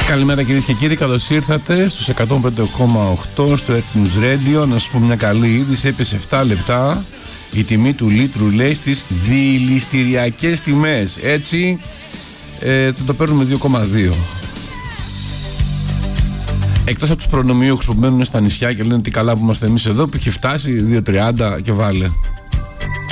Καλημέρα κυρίες και κύριοι, καλώς ήρθατε στους 105,8 στο Ethnos Radio. Να σας πω μια καλή είδηση, έπεσε 7 λεπτά η τιμή του λίτρου, λέει, στις διηληστηριακές τιμές. Έτσι θα το παίρνουμε 2,2. Εκτός από τους προνομιούχους που μένουν στα νησιά και λένε τι καλά που είμαστε εμείς εδώ, που έχει φτάσει 2,30 και βάλε.